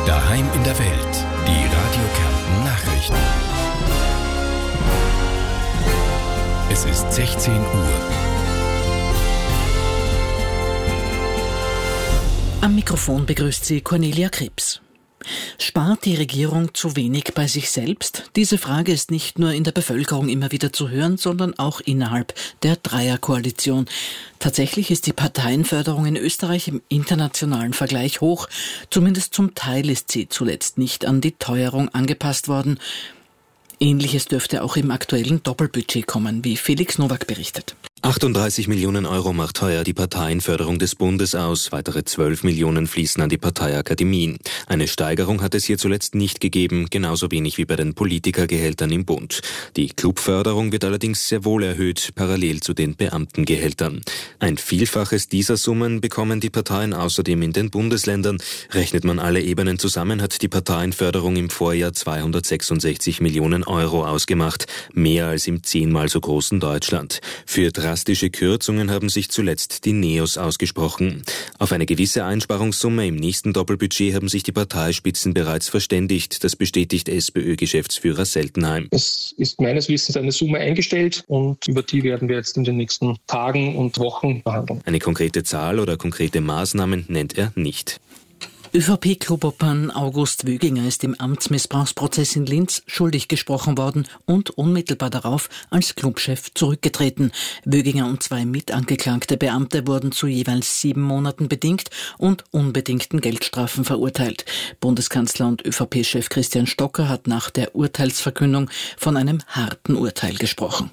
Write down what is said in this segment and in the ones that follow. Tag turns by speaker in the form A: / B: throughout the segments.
A: Daheim in der Welt. Die Radio Kärnten Nachrichten. Es ist 16 Uhr.
B: Am Mikrofon begrüßt sie Cornelia Krebs. Spart die Regierung zu wenig bei sich selbst? Diese Frage ist nicht nur in der Bevölkerung immer wieder zu hören, sondern auch innerhalb der Dreierkoalition. Tatsächlich ist die Parteienförderung in Österreich im internationalen Vergleich hoch. Zumindest zum Teil ist sie zuletzt nicht an die Teuerung angepasst worden. Ähnliches dürfte auch im aktuellen Doppelbudget kommen, wie Felix Nowak berichtet.
C: 38 Millionen Euro macht heuer die Parteienförderung des Bundes aus. Weitere 12 Millionen fließen an die Parteiakademien. Eine Steigerung hat es hier zuletzt nicht gegeben, genauso wenig wie bei den Politikergehältern im Bund. Die Clubförderung wird allerdings sehr wohl erhöht, parallel zu den Beamtengehältern. Ein Vielfaches dieser Summen bekommen die Parteien außerdem in den Bundesländern. Rechnet man alle Ebenen zusammen, hat die Parteienförderung im Vorjahr 266 Millionen Euro ausgemacht, mehr als im 10-mal so großen Deutschland. Für drastische Kürzungen haben sich zuletzt die NEOS ausgesprochen. Auf eine gewisse Einsparungssumme im nächsten Doppelbudget haben sich die Parteispitzen bereits verständigt. Das bestätigt SPÖ-Geschäftsführer Seltenheim.
D: Es ist meines Wissens eine Summe eingestellt und über die werden wir jetzt in den nächsten Tagen und Wochen verhandeln.
C: Eine konkrete Zahl oder konkrete Maßnahmen nennt er nicht.
B: ÖVP-Klubobmann August Wöginger ist im Amtsmissbrauchsprozess in Linz schuldig gesprochen worden und unmittelbar darauf als Clubchef zurückgetreten. Wöginger und 2 mitangeklagte Beamte wurden zu jeweils 7 Monaten bedingt und unbedingten Geldstrafen verurteilt. Bundeskanzler und ÖVP-Chef Christian Stocker hat nach der Urteilsverkündung von einem harten Urteil gesprochen.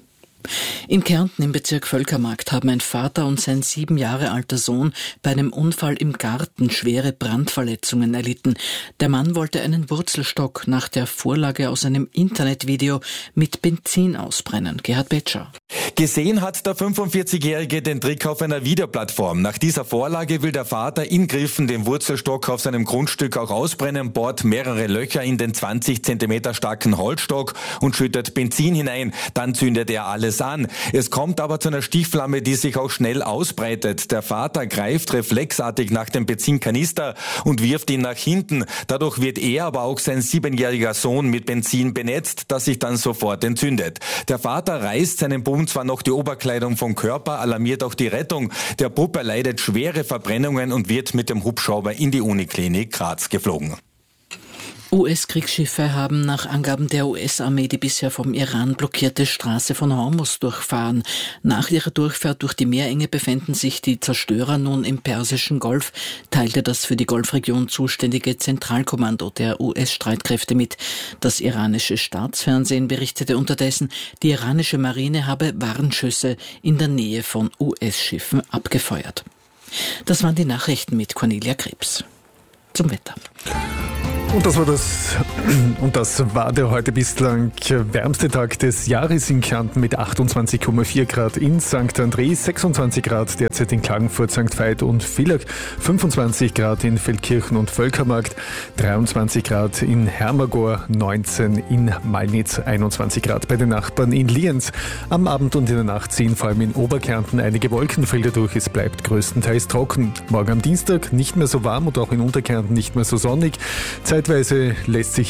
B: In Kärnten im Bezirk Völkermarkt haben ein Vater und sein 7 Jahre alter Sohn bei einem Unfall im Garten schwere Brandverletzungen erlitten. Der Mann wollte einen Wurzelstock nach der Vorlage aus einem Internetvideo mit Benzin ausbrennen. Gerhard Betscher.
E: Gesehen hat der 45-Jährige den Trick auf einer Videoplattform. Nach dieser Vorlage will der Vater in Griffen den Wurzelstock auf seinem Grundstück auch ausbrennen, bohrt mehrere Löcher in den 20 cm starken Holzstock und schüttet Benzin hinein. Dann zündet er alles an. Es kommt aber zu einer Stichflamme, die sich auch schnell ausbreitet. Der Vater greift reflexartig nach dem Benzinkanister und wirft ihn nach hinten. Dadurch wird er, aber auch sein 7-jähriger Sohn mit Benzin benetzt, das sich dann sofort entzündet. Der Vater reißt seinem Bub zwar noch die Oberkleidung vom Körper, alarmiert auch die Rettung. Der Bub erleidet schwere Verbrennungen und wird mit dem Hubschrauber in die Uniklinik Graz geflogen.
B: US-Kriegsschiffe haben nach Angaben der US-Armee die bisher vom Iran blockierte Straße von Hormuz durchfahren. Nach ihrer Durchfahrt durch die Meerenge befänden sich die Zerstörer nun im Persischen Golf, teilte das für die Golfregion zuständige Zentralkommando der US-Streitkräfte mit. Das iranische Staatsfernsehen berichtete unterdessen, die iranische Marine habe Warnschüsse in der Nähe von US-Schiffen abgefeuert. Das waren die Nachrichten mit Cornelia Krebs. Zum Wetter.
F: Und das war der heute bislang wärmste Tag des Jahres in Kärnten mit 28,4 Grad in St. Andreas, 26 Grad derzeit in Klagenfurt, St. Veit und Villach, 25 Grad in Feldkirchen und Völkermarkt, 23 Grad in Hermagor, 19 in Malnitz, 21 Grad bei den Nachbarn in Lienz. Am Abend und in der Nacht ziehen vor allem in Oberkärnten einige Wolkenfelder durch. Es bleibt größtenteils trocken. Morgen am Dienstag nicht mehr so warm und auch in Unterkärnten nicht mehr so sonnig. Zeitweise lässt sich